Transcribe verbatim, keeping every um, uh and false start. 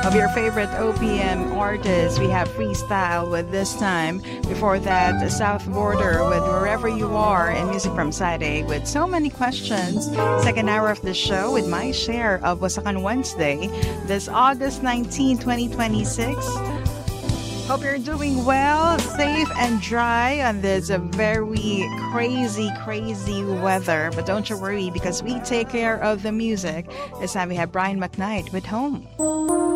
of your favorite O P M artists. We have Freestyle with This Time. Before that, South Border with Wherever You Are, and music from Side A with So Many Questions. Second hour of the show with my share of Wasakan Wednesday this August nineteenth, twenty twenty-six. Hope you're doing well, safe and dry on this very crazy, crazy weather. But don't you worry, because we take care of the music. This time we have Brian McKnight with Home.